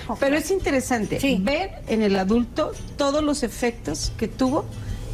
Pero es interesante ver en el adulto todos los efectos que tuvo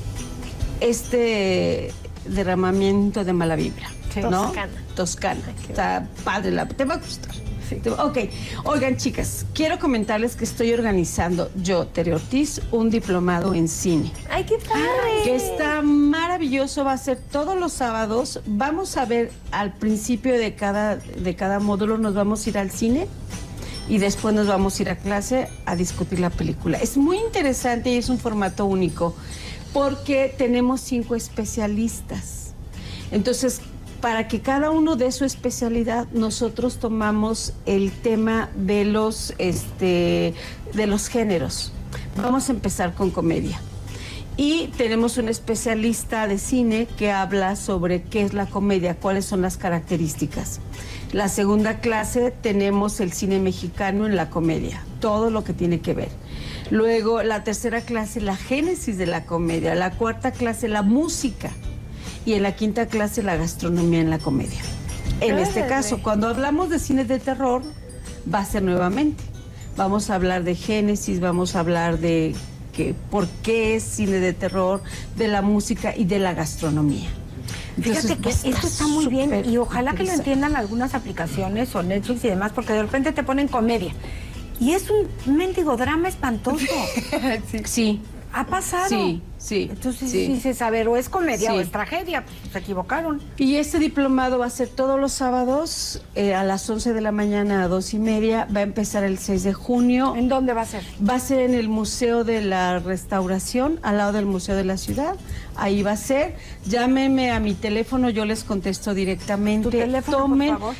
este derramamiento de mala vibra, ¿no? Toscana. Está padre, te va a gustar. Ok, oigan, chicas, quiero comentarles que estoy organizando yo, Tere Ortiz, un diplomado en cine. ¡Ay, qué padre! Que está maravilloso, va a ser todos los sábados. Vamos a ver al principio de cada módulo, nos vamos a ir al cine y después nos vamos a ir a clase a discutir la película. Es muy interesante y es un formato único porque tenemos 5 especialistas. Entonces, para que cada uno dé su especialidad, nosotros tomamos el tema de los géneros. Vamos a empezar con comedia. Y tenemos un especialista de cine que habla sobre qué es la comedia, cuáles son las características. La segunda clase tenemos el cine mexicano en la comedia, todo lo que tiene que ver. Luego, la tercera clase, la génesis de la comedia. La cuarta clase, la música. Y en la quinta clase, la gastronomía en la comedia. En este caso, cuando hablamos de cine de terror, va a ser nuevamente. Vamos a hablar de génesis, vamos a hablar de por qué es cine de terror, de la música y de la gastronomía. Fíjate que esto está muy bien y ojalá que lo entiendan algunas aplicaciones o Netflix y demás, porque de repente te ponen comedia. Y es un mendigo drama espantoso. Sí. ¿Ha pasado? Sí. Entonces dices, a ver, o es comedia o es tragedia, pues se equivocaron. Y este diplomado va a ser todos los sábados a las 11 de la mañana a 2:30. Va a empezar el 6 de junio. ¿En dónde va a ser? Va a ser en el Museo de la Restauración, al lado del Museo de la Ciudad. Ahí va a ser. Llámenme a mi teléfono, yo les contesto directamente. ¿Tu teléfono, Tomen por favor?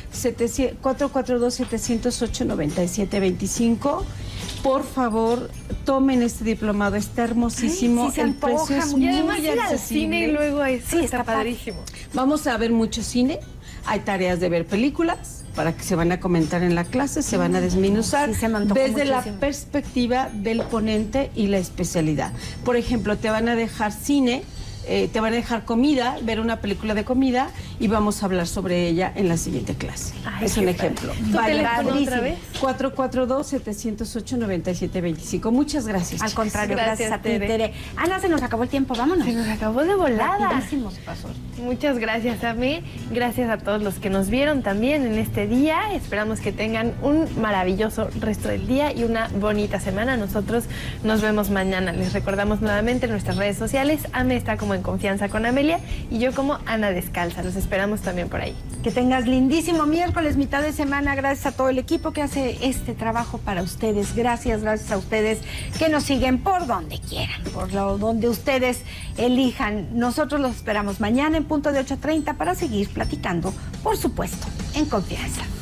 442-708-9725. Por favor, tomen este diplomado, está hermosísimo. Ay, sí se antoja, es y además muy ir al accesible. cine y luego eso está padrísimo. Vamos a ver mucho cine, hay tareas de ver películas para que se van a comentar en la clase, se van a desmenuzar Sí, se me antojó desde la muchísimo. perspectiva del ponente y la especialidad. Por ejemplo, te van a dejar cine, te van a dejar comida, ver una película de comida y vamos a hablar sobre ella en la siguiente clase. Ay, es un ejemplo. ¿Tu teléfono otra vez? 442-708-9725. Muchas gracias. Al contrario, gracias a ti, Tere. Tere. Ana, se nos acabó el tiempo, vámonos. Se nos acabó de volada. Rapidísimo se pasó. Muchas gracias a mí, gracias a todos los que nos vieron también en este día. Esperamos que tengan un maravilloso resto del día y una bonita semana. Nosotros nos vemos mañana. Les recordamos nuevamente en nuestras redes sociales. Ame está como En Confianza con Amelia y yo como Ana Descalza. Los esperamos también por ahí. Que tengas lindísimo miércoles, mitad de semana. Gracias a todo el equipo que hace este trabajo para ustedes. Gracias a ustedes que nos siguen por donde quieran, donde ustedes elijan. Nosotros los esperamos mañana en punto de 8:30 para seguir platicando, por supuesto, en confianza.